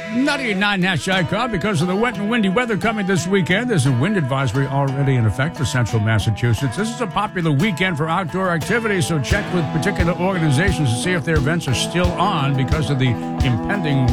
99 Nash Icon because of the wet and windy weather coming this weekend. There's a wind advisory already in effect for central Massachusetts. This is a popular weekend for outdoor activities, so check with particular organizations to see if their events are still on because of the impending